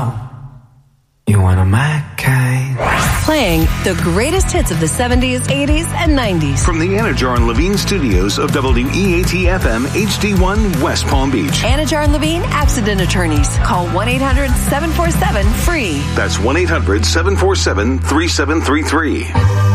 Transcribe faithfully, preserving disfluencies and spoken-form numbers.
You want a my kind? Playing the greatest hits of the seventies, eighties, and nineties. From the Anajar and Levine studios of W E A T F M H D one West Palm Beach. Anajar and Levine Accident Attorneys. Call one eight hundred seven four seven FREE. That's one eight hundred seven four seven three seven three three.